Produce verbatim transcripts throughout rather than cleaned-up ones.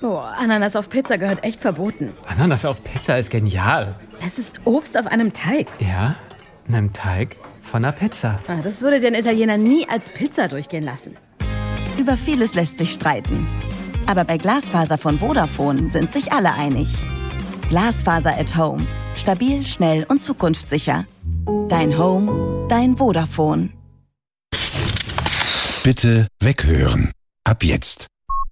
Oh, Ananas auf Pizza gehört echt verboten. Ananas auf Pizza ist genial. Es ist Obst auf einem Teig. Ja, einem Teig von einer Pizza. Ah, das würde den Italiener nie als Pizza durchgehen lassen. Über vieles lässt sich streiten. Aber bei Glasfaser von Vodafone sind sich alle einig. Glasfaser at Home. Stabil, schnell und zukunftssicher. Dein Home, dein Vodafone. Bitte weghören. Ab jetzt.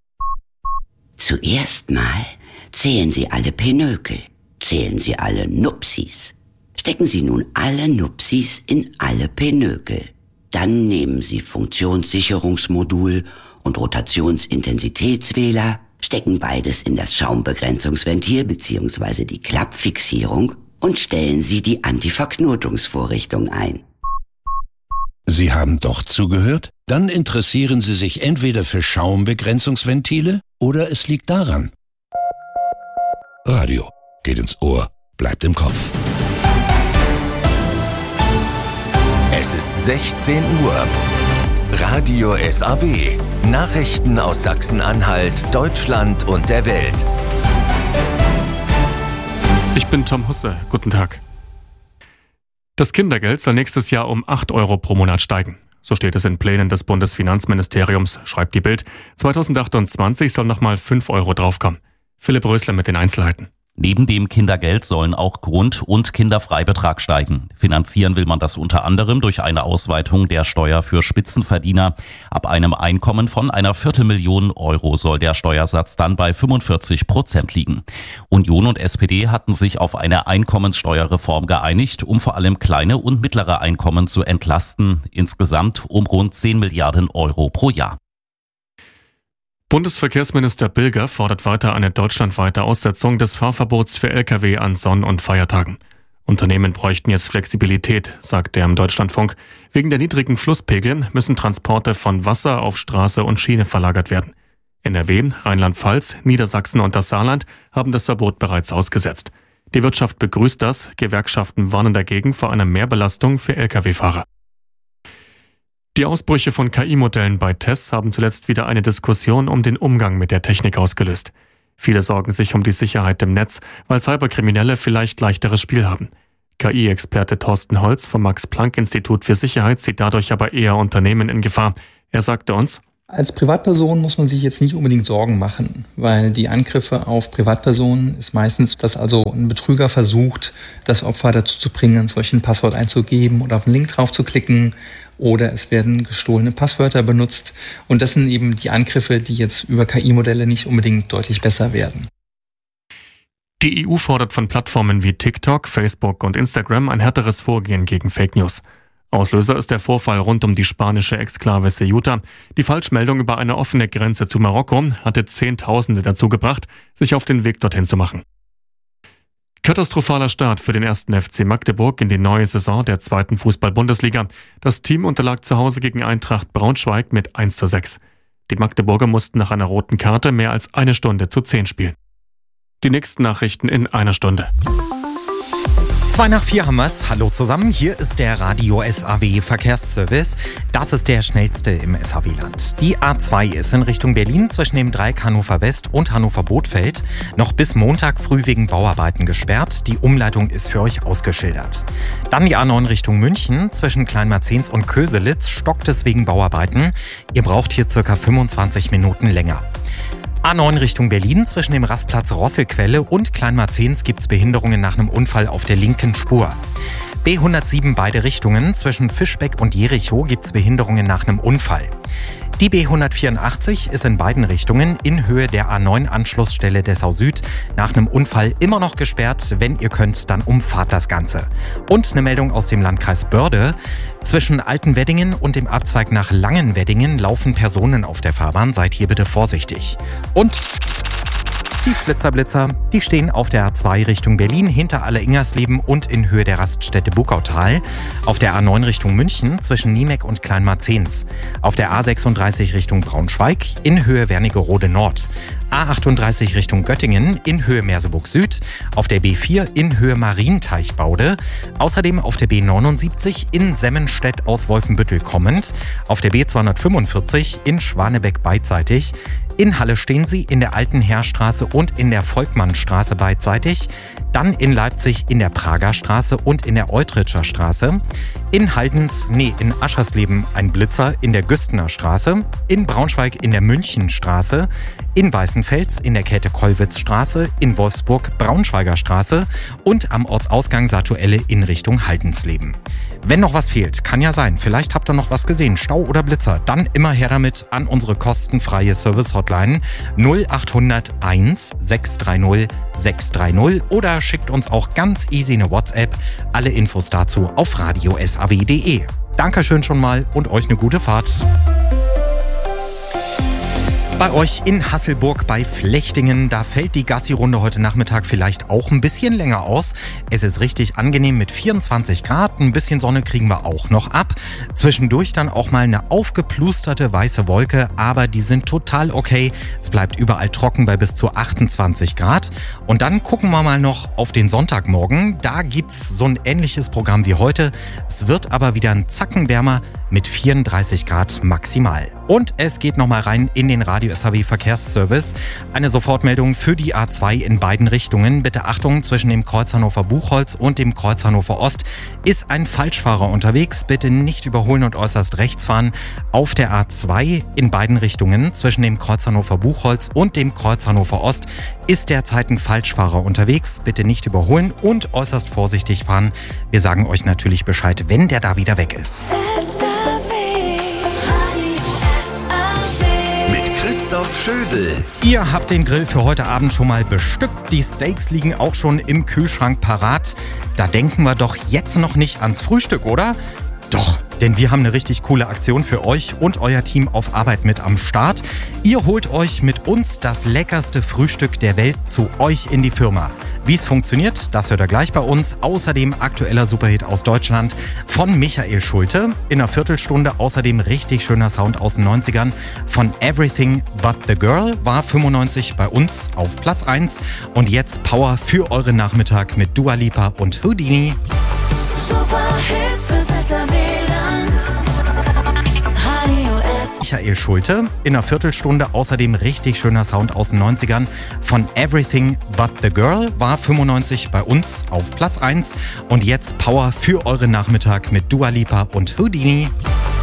Zuerst mal zählen Sie alle Pinökel. Zählen Sie alle Nupsis. Stecken Sie nun alle Nupsis in alle Pinökel. Dann nehmen Sie Funktionssicherungsmodul und Rotationsintensitätswähler, stecken beides in das Schaumbegrenzungsventil bzw. die Klappfixierung und stellen Sie die Antiverknotungsvorrichtung ein. Sie haben doch zugehört? Dann interessieren Sie sich entweder für Schaumbegrenzungsventile oder es liegt daran. Radio geht ins Ohr, bleibt im Kopf. Es ist sechzehn Uhr. Radio S A W. Nachrichten aus Sachsen-Anhalt, Deutschland und der Welt. Ich bin Tom Husse. Guten Tag. Das Kindergeld soll nächstes Jahr um acht Euro pro Monat steigen. So steht es in Plänen des Bundesfinanzministeriums, schreibt die Bild. zweitausendachtundzwanzig soll nochmal fünf Euro draufkommen. Philipp Rösler mit den Einzelheiten. Neben dem Kindergeld sollen auch Grund- und Kinderfreibetrag steigen. Finanzieren will man das unter anderem durch eine Ausweitung der Steuer für Spitzenverdiener. Ab einem Einkommen von einer Viertelmillion Euro soll der Steuersatz dann bei fünfundvierzig Prozent liegen. Union und S P D hatten sich auf eine Einkommenssteuerreform geeinigt, um vor allem kleine und mittlere Einkommen zu entlasten. Insgesamt um rund zehn Milliarden Euro pro Jahr. Bundesverkehrsminister Bilger fordert weiter eine deutschlandweite Aussetzung des Fahrverbots für L K W an Sonn- und Feiertagen. Unternehmen bräuchten jetzt Flexibilität, sagt er im Deutschlandfunk. Wegen der niedrigen Flusspegel müssen Transporte von Wasser auf Straße und Schiene verlagert werden. N R W, Rheinland-Pfalz, Niedersachsen und das Saarland haben das Verbot bereits ausgesetzt. Die Wirtschaft begrüßt das, Gewerkschaften warnen dagegen vor einer Mehrbelastung für L K W-Fahrer. Die Ausbrüche von K I-Modellen bei Tests haben zuletzt wieder eine Diskussion um den Umgang mit der Technik ausgelöst. Viele sorgen sich um die Sicherheit im Netz, weil Cyberkriminelle vielleicht leichteres Spiel haben. K I-Experte Thorsten Holz vom Max-Planck-Institut für Sicherheit sieht dadurch aber eher Unternehmen in Gefahr. Er sagte uns: Als Privatperson muss man sich jetzt nicht unbedingt Sorgen machen, weil die Angriffe auf Privatpersonen ist meistens, dass also ein Betrüger versucht, das Opfer dazu zu bringen, solch ein Passwort einzugeben oder auf einen Link drauf zu klicken. Oder es werden gestohlene Passwörter benutzt. Und das sind eben die Angriffe, die jetzt über K I-Modelle nicht unbedingt deutlich besser werden. Die E U fordert von Plattformen wie TikTok, Facebook und Instagram ein härteres Vorgehen gegen Fake News. Auslöser ist der Vorfall rund um die spanische Exklave Ceuta. Die Falschmeldung über eine offene Grenze zu Marokko hatte Zehntausende dazu gebracht, sich auf den Weg dorthin zu machen. Katastrophaler Start für den ersten F C Magdeburg in die neue Saison der zweiten Fußball-Bundesliga. Das Team unterlag zu Hause gegen Eintracht Braunschweig mit eins zu sechs. Die Magdeburger mussten nach einer roten Karte mehr als eine Stunde zu zehn spielen. Die nächsten Nachrichten in einer Stunde. Zwei nach vier haben wir's. Hallo zusammen, hier ist der Radio S A W Verkehrsservice. Das ist der schnellste im S A W-Land. Die A zwei ist in Richtung Berlin zwischen dem Dreieck Hannover West und Hannover Bothfeld noch bis Montag früh wegen Bauarbeiten gesperrt. Die Umleitung ist für euch ausgeschildert. Dann die A neun Richtung München zwischen Kleinmarzens und Köselitz stockt es wegen Bauarbeiten. Ihr braucht hier circa fünfundzwanzig Minuten länger. A neun Richtung Berlin zwischen dem Rastplatz Rosselquelle und Kleinmarzens gibt es Behinderungen nach einem Unfall auf der linken Spur. B hundertsieben beide Richtungen zwischen Fischbeck und Jerichow gibt es Behinderungen nach einem Unfall. Die B hundertvierundachtzig ist in beiden Richtungen in Höhe der A neun Anschlussstelle Dessau Süd nach einem Unfall immer noch gesperrt. Wenn ihr könnt, dann umfahrt das Ganze. Und eine Meldung aus dem Landkreis Börde. Zwischen Altenweddingen und dem Abzweig nach Langenweddingen laufen Personen auf der Fahrbahn. Seid hier bitte vorsichtig. Und die Flitzerblitzer, die stehen auf der A zwei Richtung Berlin hinter Alle-Ingersleben und in Höhe der Raststätte Buckautal. Auf der A neun Richtung München zwischen Niemek und Kleinmarzens. Auf der A sechsunddreißig Richtung Braunschweig in Höhe Wernigerode Nord. A achtunddreißig Richtung Göttingen in Höhe Merseburg Süd, auf der B vier in Höhe Marienteichbaude, außerdem auf der B neunundsiebzig in Semmenstedt aus Wolfenbüttel kommend, auf der B zweihundertfünfundvierzig in Schwanebeck beidseitig, in Halle stehen Sie in der Alten Heerstraße und in der Volkmannstraße beidseitig, dann in Leipzig in der Prager Straße und in der Eutritscher Straße, in Haldens, nee, in Aschersleben ein Blitzer in der Güstener Straße, in Braunschweig in der Münchenstraße, in Weißenfels in der Käthe-Kollwitz-Straße, in Wolfsburg Braunschweiger Straße und am Ortsausgang Satuelle in Richtung Haldensleben. Wenn noch was fehlt, kann ja sein, vielleicht habt ihr noch was gesehen, Stau oder Blitzer, dann immer her damit an unsere kostenfreie Service-Hotline null achthundert eins sechs drei null sechs drei null oder schickt uns auch ganz easy eine WhatsApp. Alle Infos dazu auf radio s a w punkt d e. Dankeschön schon mal und euch eine gute Fahrt. Bei euch in Hasselburg bei Flechtingen, da fällt die Gassi-Runde heute Nachmittag vielleicht auch ein bisschen länger aus. Es ist richtig angenehm mit vierundzwanzig Grad, ein bisschen Sonne kriegen wir auch noch ab. Zwischendurch dann auch mal eine aufgeplusterte weiße Wolke, aber die sind total okay. Es bleibt überall trocken bei bis zu achtundzwanzig Grad. Und dann gucken wir mal noch auf den Sonntagmorgen. Da gibt's so ein ähnliches Programm wie heute. Es wird aber wieder ein Zacken wärmer mit vierunddreißig Grad maximal. Und es geht nochmal rein in den Radio S H W Verkehrsservice. Eine Sofortmeldung für die A zwei in beiden Richtungen. Bitte Achtung, zwischen dem Kreuz Hannover-Buchholz und dem Kreuz Hannover Ost ist ein Falschfahrer unterwegs. Bitte nicht überholen und äußerst rechts fahren. Auf der A zwei in beiden Richtungen zwischen dem Kreuz Hannover-Buchholz und dem Kreuz Hannover Ost ist derzeit ein Falschfahrer unterwegs. Bitte nicht überholen und äußerst vorsichtig fahren. Wir sagen euch natürlich Bescheid, wenn der da wieder weg ist. Christoph Schödel. Ihr habt den Grill für heute Abend schon mal bestückt. Die Steaks liegen auch schon im Kühlschrank parat. Da denken wir doch jetzt noch nicht ans Frühstück, oder? Doch, denn wir haben eine richtig coole Aktion für euch und euer Team auf Arbeit mit am Start. Ihr holt euch mit uns das leckerste Frühstück der Welt zu euch in die Firma. Wie es funktioniert, das hört ihr gleich bei uns. Außerdem aktueller Superhit aus Deutschland von Michael Schulte. In einer Viertelstunde außerdem richtig schöner Sound aus den neunzigern. Von Everything But The Girl war fünfundneunzig bei uns auf Platz eins. Und jetzt Power für euren Nachmittag mit Dua Lipa und Houdini. Superhits fürs S R W-Land. Radio S. Michael Schulte. In einer Viertelstunde außerdem richtig schöner Sound aus den neunzigern. Von Everything But The Girl war fünfundneunzig bei uns auf Platz eins. Und jetzt Power für euren Nachmittag mit Dua Lipa und Houdini.